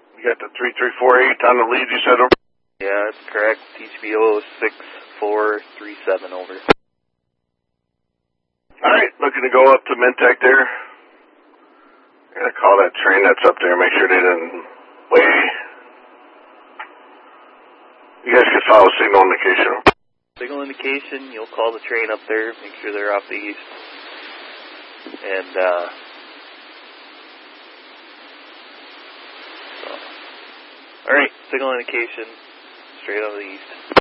You got the 3348 on the lead, you said? Over? Yeah, that's correct. THBO 6437 over. All right, looking to go up to Mintech there. I'm going to call that train that's up there, make sure they didn't weigh. You guys can follow signal indication. Signal indication, you'll call the train up there, make sure they're off the east. And, all right, signal indication, straight out of the east.